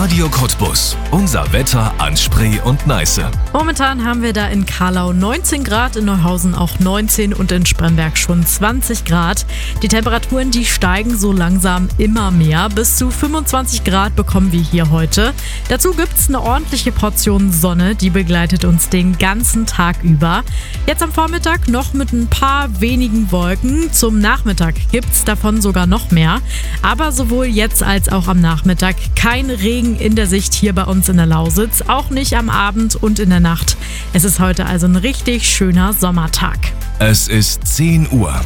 Radio Cottbus. Unser Wetter an Spree und Neiße. Momentan haben wir da in Carlau 19 Grad, in Neuhausen auch 19 und in Spremberg schon 20 Grad. Die Temperaturen, die steigen so langsam immer mehr. Bis zu 25 Grad bekommen wir hier heute. Dazu gibt's eine ordentliche Portion Sonne, die begleitet uns den ganzen Tag über. Jetzt am Vormittag noch mit ein paar wenigen Wolken. Zum Nachmittag gibt's davon sogar noch mehr. Aber sowohl jetzt als auch am Nachmittag kein Regen in der Sicht hier bei uns in der Lausitz. Auch nicht am Abend und in der Nacht. Es ist heute also ein richtig schöner Sommertag. Es ist 10 Uhr.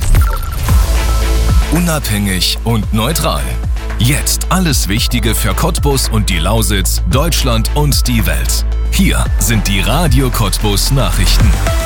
Unabhängig und neutral. Jetzt alles Wichtige für Cottbus und die Lausitz, Deutschland und die Welt. Hier sind die Radio Cottbus Nachrichten.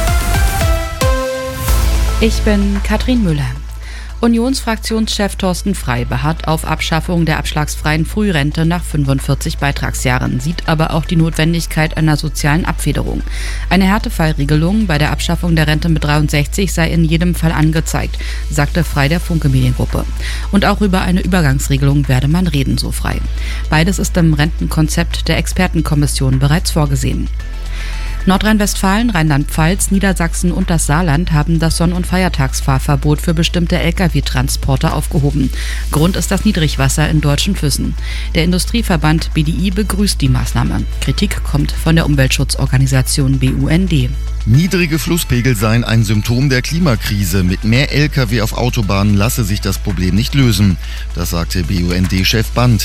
Ich bin Katrin Müller. Unionsfraktionschef Thorsten Frey beharrt auf Abschaffung der abschlagsfreien Frührente nach 45 Beitragsjahren, sieht aber auch die Notwendigkeit einer sozialen Abfederung. Eine Härtefallregelung bei der Abschaffung der Rente mit 63 sei in jedem Fall angezeigt, sagte Frey der Funke Mediengruppe. Und auch über eine Übergangsregelung werde man reden, so Frey. Beides ist im Rentenkonzept der Expertenkommission bereits vorgesehen. Nordrhein-Westfalen, Rheinland-Pfalz, Niedersachsen und das Saarland haben das Sonn- und Feiertagsfahrverbot für bestimmte Lkw-Transporter aufgehoben. Grund ist das Niedrigwasser in deutschen Flüssen. Der Industrieverband BDI begrüßt die Maßnahme. Kritik kommt von der Umweltschutzorganisation BUND. Niedrige Flusspegel seien ein Symptom der Klimakrise. Mit mehr Lkw auf Autobahnen lasse sich das Problem nicht lösen. Das sagte BUND-Chef Band.